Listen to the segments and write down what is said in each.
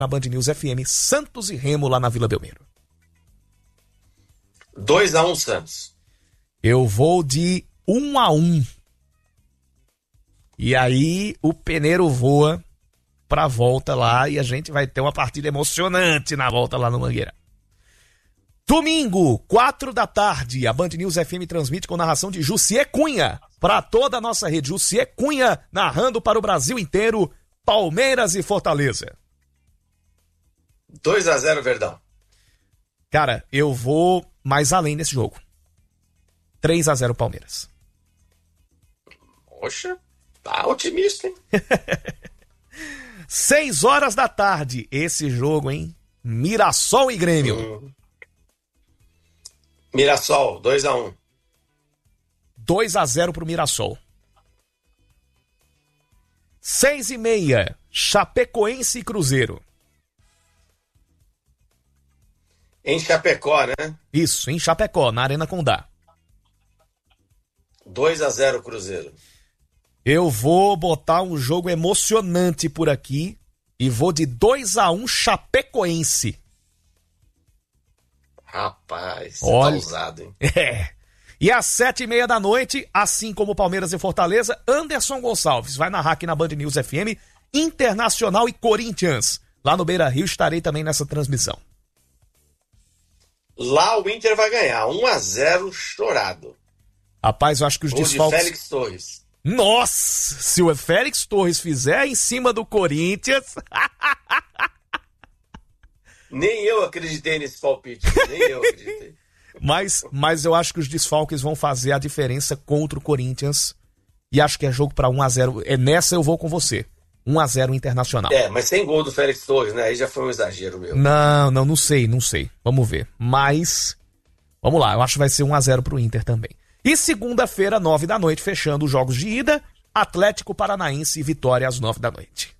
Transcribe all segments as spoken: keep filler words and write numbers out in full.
na Band News F M, Santos e Remo lá na Vila Belmiro. dois a um Santos. Eu vou de um a um. E aí o peneiro voa pra volta lá e a gente vai ter uma partida emocionante na volta lá no Mangueirão. Domingo, quatro da tarde, a Band News F M transmite com narração de Jussier Cunha para toda a nossa rede. Jussier Cunha narrando para o Brasil inteiro, Palmeiras e Fortaleza. dois a zero Verdão. Cara, eu vou mais além nesse jogo. três a zero Palmeiras. Poxa, tá otimista, hein? seis horas da tarde, esse jogo, hein? Mirassol e Grêmio. Hum. Mirassol, dois a um. dois a zero pro Mirassol. seis e meia, Chapecoense e Cruzeiro. Em Chapecó, né? Isso, em Chapecó, na Arena Condá. dois a zero Cruzeiro. Eu vou botar um jogo emocionante por aqui e vou de dois a um Chapecoense. Rapaz, você Olha, tá ousado, hein? É. E às sete e meia da noite, assim como Palmeiras e Fortaleza, Anderson Gonçalves vai narrar aqui na Band News F M, Internacional e Corinthians. Lá no Beira-Rio estarei também nessa transmissão. Lá o Inter vai ganhar, um a zero chorado. Rapaz, eu acho que os Gol desfalques... de Félix Torres. Nossa, se o Félix Torres fizer em cima do Corinthians... Nem eu acreditei nesse palpite, nem eu acreditei. Mas, mas eu acho que os desfalques vão fazer a diferença contra o Corinthians. E acho que é jogo para um a zero. É nessa eu vou com você. um a zero Internacional. É, mas sem gol do Félix Torres, né? Aí já foi um exagero meu. Não, não, não sei, não sei. Vamos ver. Mas, vamos lá. Eu acho que vai ser um a zero pro Inter também. E segunda-feira, nove da noite, fechando os jogos de ida, Atlético Paranaense e Vitória às nove da noite.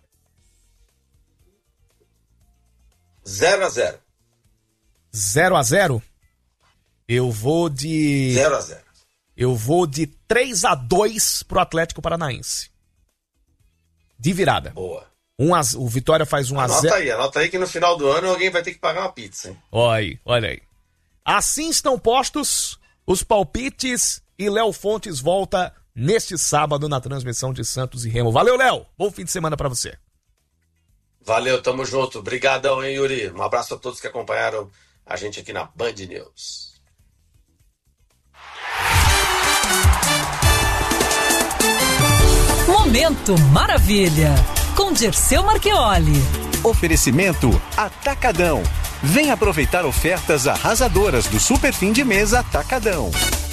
zero a zero. zero a zero? Eu vou de... zero a zero. Eu vou de três a dois pro Atlético Paranaense. De virada. Boa. Um a... O Vitória faz um a zero. Anota aí, anota aí que no final do ano alguém vai ter que pagar uma pizza, hein? Olha aí, olha aí. Assim estão postos os palpites e Léo Fontes volta neste sábado na transmissão de Santos e Remo. Valeu, Léo. Bom fim de semana pra você. Valeu, tamo junto. Obrigadão, hein, Yuri? Um abraço a todos que acompanharam a gente aqui na Band News. Momento Maravilha, com Dirceu Marchioli. Oferecimento Atacadão. Vem aproveitar ofertas arrasadoras do Super Fim de Mês Atacadão.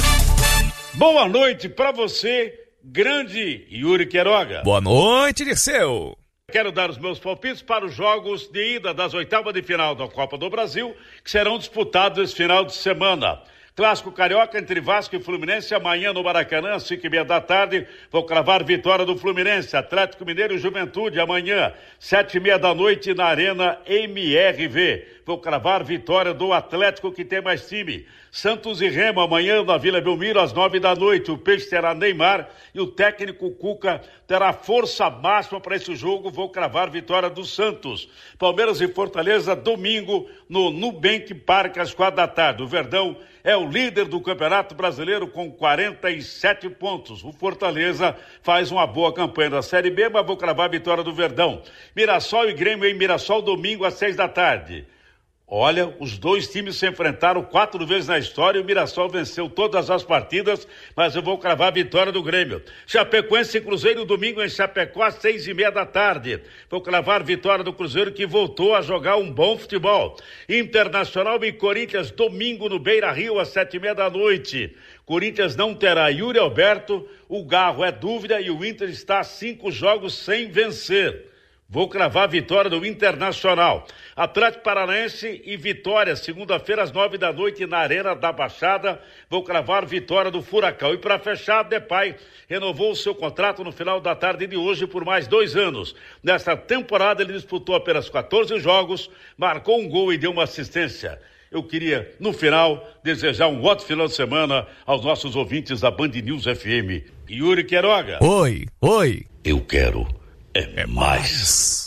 Boa noite pra você, grande Yuri Queiroga. Boa noite, Dirceu. Quero dar os meus palpites para os jogos de ida das oitavas de final da Copa do Brasil, que serão disputados esse final de semana. Clássico Carioca entre Vasco e Fluminense, amanhã no Maracanã, às cinco e meia da tarde. Vou cravar vitória do Fluminense. Atlético Mineiro e Juventude, amanhã, sete e meia da noite, na Arena M R V. Vou cravar vitória do Atlético, que tem mais time. Santos e Remo, amanhã na Vila Belmiro, às nove da noite. O Peixe terá Neymar e o técnico Cuca terá força máxima para esse jogo. Vou cravar vitória do Santos. Palmeiras e Fortaleza, domingo, no Nubank Park, às quatro da tarde. O Verdão é o líder do Campeonato Brasileiro com quarenta e sete pontos. O Fortaleza faz uma boa campanha da Série B, mas vou cravar a vitória do Verdão. Mirassol e Grêmio em Mirassol, domingo às seis da tarde. Olha, os dois times se enfrentaram quatro vezes na história e o Mirassol venceu todas as partidas, mas eu vou cravar a vitória do Grêmio. Chapecoense e Cruzeiro, domingo em Chapecó, às seis e meia da tarde. Vou cravar vitória do Cruzeiro, que voltou a jogar um bom futebol. Internacional e Corinthians, domingo no Beira-Rio, às sete e meia da noite. Corinthians não terá Yuri Alberto, o Garro é dúvida e o Inter está a cinco jogos sem vencer. Vou cravar a vitória do Internacional. Atlético Paranaense e Vitória, segunda-feira às nove da noite na Arena da Baixada. Vou cravar vitória do Furacão. E para fechar, Depay renovou o seu contrato no final da tarde de hoje por mais dois anos. Nesta temporada ele disputou apenas quatorze jogos, marcou um gol e deu uma assistência. Eu queria, no final, desejar um ótimo final de semana aos nossos ouvintes da Band News F M. Yuri Queiroga. Oi, oi. Eu quero é mais.